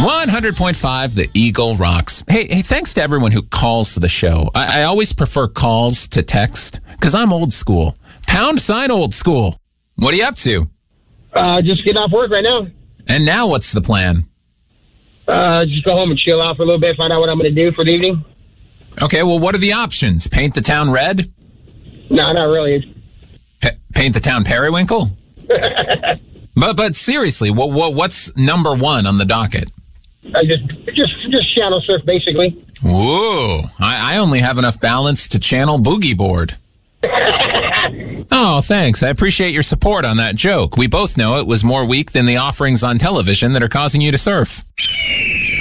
100.5 The Eagle rocks. Hey, thanks to everyone who calls to the show. I always prefer calls to text because I'm old school. # old school. What are you up to? Just getting off work right now. And now what's the plan? Just go home and chill out for a little bit, find out what I'm going to do for the evening. Okay, well, what are the options? Paint the town red? No, not really. Paint the town periwinkle? But seriously, what's number one on the docket? Just channel surf, basically. Whoa, I only have enough balance to channel boogie board. Oh, thanks. I appreciate your support on that joke. We both know it was more weak than the offerings on television that are causing you to surf.